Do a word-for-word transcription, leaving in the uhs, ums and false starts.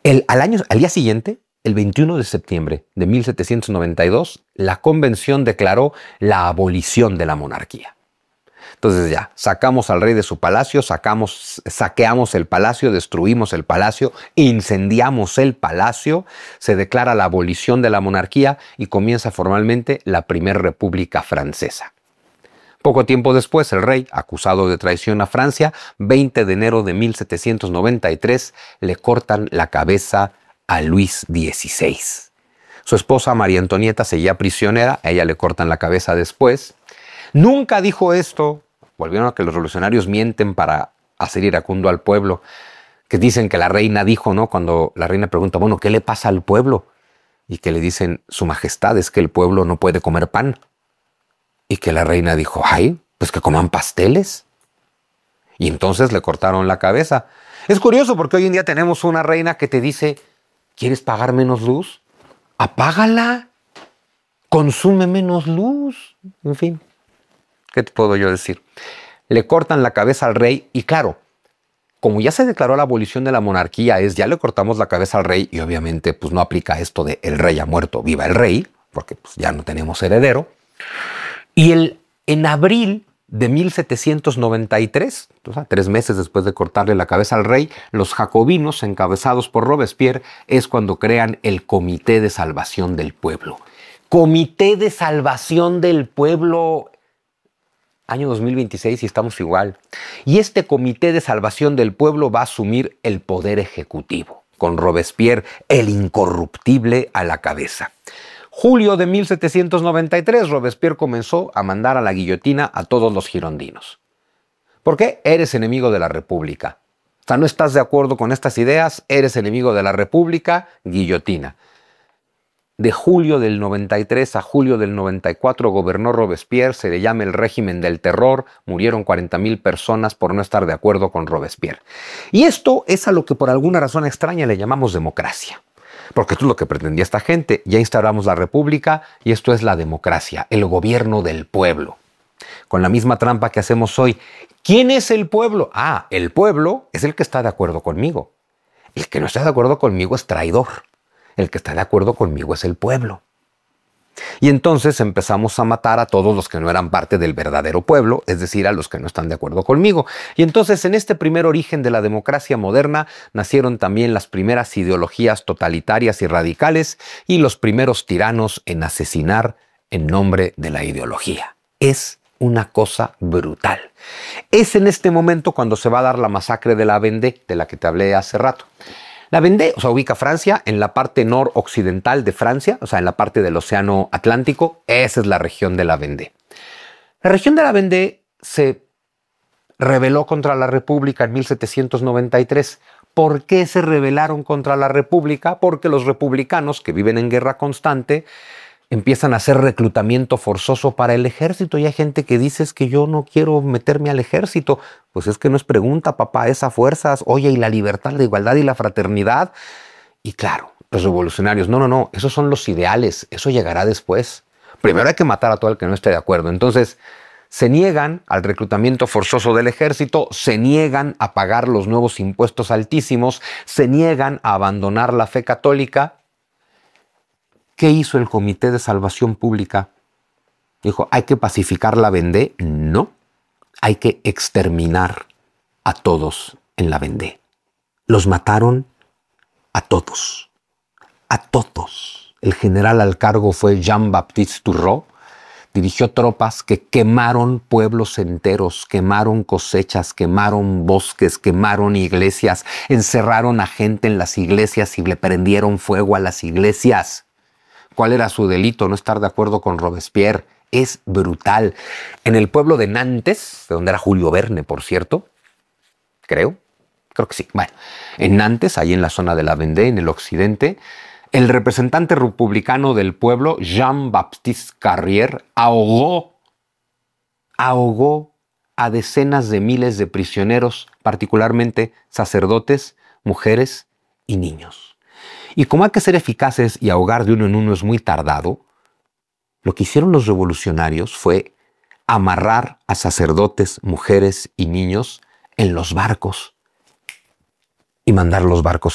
El, al, año, al día siguiente, el veintiuno de septiembre de mil setecientos noventa y dos, la convención declaró la abolición de la monarquía. Entonces ya, sacamos al rey de su palacio, sacamos, saqueamos el palacio, destruimos el palacio, incendiamos el palacio, se declara la abolición de la monarquía y comienza formalmente la Primera República Francesa. Poco tiempo después, el rey, acusado de traición a Francia, veinte de enero de mil setecientos noventa y tres, le cortan la cabeza a Luis dieciséis. Su esposa María Antonieta seguía prisionera, a ella le cortan la cabeza después. Nunca dijo esto. Volvieron a que los revolucionarios mienten para hacer iracundo al pueblo, que dicen que la reina dijo, ¿no? Cuando la reina pregunta, bueno, ¿qué le pasa al pueblo? Y que le dicen, su majestad, es que el pueblo no puede comer pan. Y que la reina dijo, ay, pues que coman pasteles. Y entonces le cortaron la cabeza. Es curioso porque hoy en día tenemos una reina que te dice, ¿quieres pagar menos luz? Apágala. Consume menos luz. En fin. ¿Qué te puedo yo decir? Le cortan la cabeza al rey y claro, como ya se declaró la abolición de la monarquía, es ya le cortamos la cabeza al rey y obviamente pues no aplica esto de el rey ha muerto, viva el rey, porque pues, ya no tenemos heredero. Y el, en abril de mil setecientos noventa y tres, o sea, tres meses después de cortarle la cabeza al rey, los jacobinos, encabezados por Robespierre, es cuando crean el Comité de Salvación del Pueblo. Comité de Salvación del Pueblo. Año dos mil veintiséis y estamos igual. Y este Comité de Salvación del Pueblo va a asumir el poder ejecutivo, con Robespierre, el incorruptible, a la cabeza. Julio de mil setecientos noventa y tres, Robespierre comenzó a mandar a la guillotina a todos los girondinos. ¿Por qué? Eres enemigo de la República. O sea, no estás de acuerdo con estas ideas, eres enemigo de la República, guillotina. De julio del noventa y tres a julio del noventa y cuatro gobernó Robespierre, se le llama el régimen del terror, murieron cuarenta mil personas por no estar de acuerdo con Robespierre. Y esto es a lo que por alguna razón extraña le llamamos democracia. Porque esto es lo que pretendía esta gente, ya instauramos la república y esto es la democracia, el gobierno del pueblo. Con la misma trampa que hacemos hoy, ¿quién es el pueblo? Ah, el pueblo es el que está de acuerdo conmigo. El que no está de acuerdo conmigo es traidor. El que está de acuerdo conmigo es el pueblo. Y entonces empezamos a matar a todos los que no eran parte del verdadero pueblo, es decir, a los que no están de acuerdo conmigo. Y entonces en este primer origen de la democracia moderna nacieron también las primeras ideologías totalitarias y radicales y los primeros tiranos en asesinar en nombre de la ideología. Es una cosa brutal. Es en este momento cuando se va a dar la masacre de la Vendée, de la que te hablé hace rato. La Vendée, o sea, ubica Francia en la parte noroccidental de Francia, o sea, en la parte del Océano Atlántico. Esa es la región de la Vendée. La región de la Vendée se rebeló contra la República en mil setecientos noventa y tres. ¿Por qué se rebelaron contra la República? Porque los republicanos, que viven en guerra constante, empiezan a hacer reclutamiento forzoso para el ejército y hay gente que dice es que yo no quiero meterme al ejército. Pues es que no es pregunta, papá, es a fuerzas. Oye, y la libertad, la igualdad y la fraternidad. Y claro, los revolucionarios, no, no, no, esos son los ideales, eso llegará después. Primero hay que matar a todo el que no esté de acuerdo. Entonces, se niegan al reclutamiento forzoso del ejército, se niegan a pagar los nuevos impuestos altísimos, se niegan a abandonar la fe católica. ¿Qué hizo el Comité de Salvación Pública? Dijo, ¿hay que pacificar la Vendée? No, hay que exterminar a todos en la Vendée. Los mataron a todos, a todos. El general al cargo fue Jean-Baptiste Turreau. Dirigió tropas que quemaron pueblos enteros, quemaron cosechas, quemaron bosques, quemaron iglesias, encerraron a gente en las iglesias y le prendieron fuego a las iglesias. ¿Cuál era su delito? No estar de acuerdo con Robespierre. Es brutal. En el pueblo de Nantes, de donde era Julio Verne, por cierto, creo, creo que sí. Bueno, en Nantes, ahí en la zona de la Vendée, en el occidente, el representante republicano del pueblo, Jean-Baptiste Carrier, ahogó, ahogó a decenas de miles de prisioneros, particularmente sacerdotes, mujeres y niños. Y como hay que ser eficaces y ahogar de uno en uno es muy tardado, lo que hicieron los revolucionarios fue amarrar a sacerdotes, mujeres y niños en los barcos y mandar los barcos